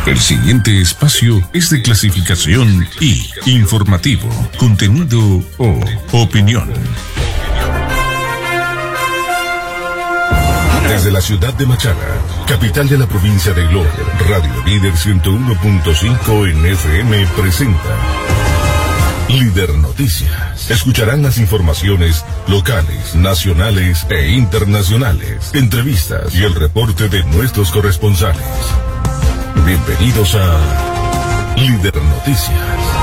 El siguiente espacio es de clasificación I, informativo, contenido o opinión. Desde la ciudad de Machala, capital de la provincia de Gloria, Radio Líder 101.5 en FM presenta Líder Noticias. Escucharán las informaciones locales, nacionales e internacionales, entrevistas y el reporte de nuestros corresponsales. Bienvenidos a Líder Noticias.